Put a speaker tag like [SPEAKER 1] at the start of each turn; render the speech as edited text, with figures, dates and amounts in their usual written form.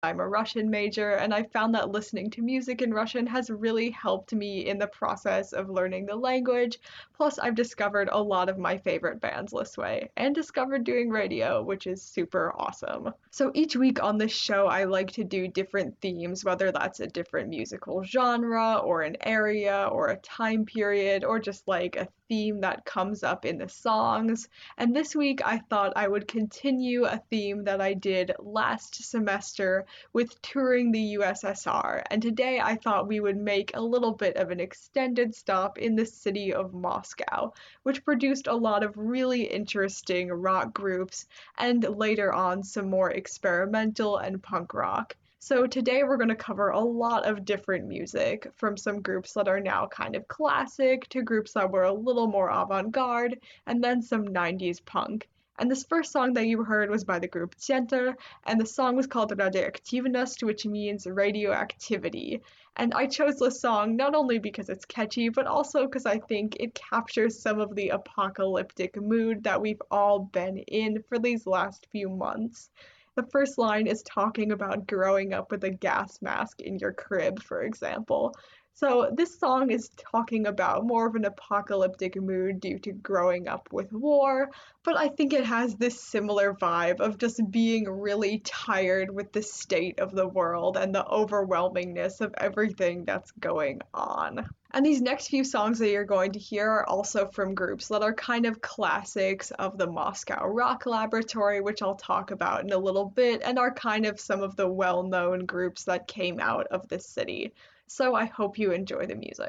[SPEAKER 1] I'm a Russian major, and I found that listening to music in Russian has really helped me in the process of learning the language. Plus, I've discovered a lot of my favorite bands this way, and discovered doing radio, which is super awesome. So each week on this show, I like to do different themes, whether that's a different musical genre, or an area, or a time period, or just like a theme that comes up in the songs. And this week I thought I would continue a theme that I did last semester with touring the USSR. And today I thought we would make a little bit of an extended stop in the city of Moscow, which produced a lot of really interesting rock groups and later on some more experimental and punk rock. So today we're going to cover a lot of different music, from some groups that are now kind of classic to groups that were a little more avant-garde, and then some 90s punk. And this first song that you heard was by the group Center, and the song was called Radioaktivnost, which means radioactivity. And I chose this song not only because it's catchy, but also because I think it captures some of the apocalyptic mood that we've all been in for these last few months. The first line is talking about growing up with a gas mask in your crib, for example. So this song is talking about more of an apocalyptic mood due to growing up with war, but I think it has this similar vibe of just being really tired with the state of the world and the overwhelmingness of everything that's going on. And these next few songs that you're going to hear are also from groups that are kind of classics of the Moscow Rock Laboratory, which I'll talk about in a little bit, and are kind of some of the well known groups that came out of this city. So I hope you enjoy the music.